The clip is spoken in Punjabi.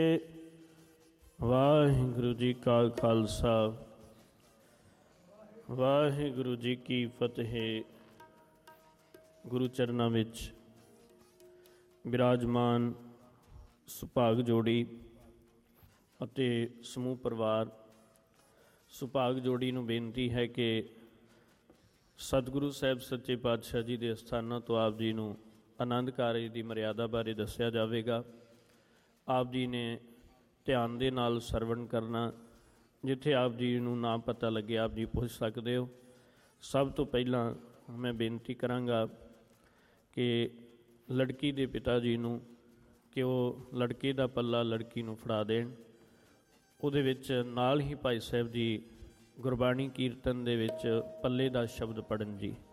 ਵਾਹਿਗੁਰੂ ਜੀ ਕਾ ਖਾਲਸਾ ਵਾਹਿਗੁਰੂ ਜੀ ਕੀ ਫਤਿਹ। ਗੁਰੂ ਚਰਨਾਂ ਵਿੱਚ ਬਿਰਾਜਮਾਨ ਸੁਭਾਗ ਜੋੜੀ ਅਤੇ ਸਮੂਹ ਪਰਿਵਾਰ, ਸੁਭਾਗ ਜੋੜੀ ਨੂੰ ਬੇਨਤੀ ਹੈ ਕਿ ਸਤਿਗੁਰੂ ਸਾਹਿਬ ਸੱਚੇ ਪਾਤਸ਼ਾਹ ਜੀ ਦੇ ਅਸਥਾਨਾਂ ਤੋਂ ਆਪ ਜੀ ਨੂੰ ਆਨੰਦ ਕਾਰਜ ਦੀ ਮਰਿਆਦਾ ਬਾਰੇ ਦੱਸਿਆ ਜਾਵੇਗਾ। ਆਪ ਜੀ ਨੇ ਧਿਆਨ ਦੇ ਨਾਲ ਸਰਵਣ ਕਰਨਾ। ਜਿੱਥੇ ਆਪ ਜੀ ਨੂੰ ਨਾ ਪਤਾ ਲੱਗੇ ਆਪ ਜੀ ਪੁੱਛ ਸਕਦੇ ਹੋ। ਸਭ ਤੋਂ ਪਹਿਲਾਂ ਮੈਂ ਬੇਨਤੀ ਕਰਾਂਗਾ ਕਿ ਲੜਕੀ ਦੇ ਪਿਤਾ ਜੀ ਨੂੰ ਕਿ ਉਹ ਲੜਕੇ ਦਾ ਪੱਲਾ ਲੜਕੀ ਨੂੰ ਫੜਾ ਦੇਣ। ਉਹਦੇ ਵਿੱਚ ਨਾਲ ਹੀ ਭਾਈ ਸਾਹਿਬ ਜੀ ਗੁਰਬਾਣੀ ਕੀਰਤਨ ਦੇ ਵਿੱਚ ਪੱਲੇ ਦਾ ਸ਼ਬਦ ਪੜ੍ਹਨ ਜੀ।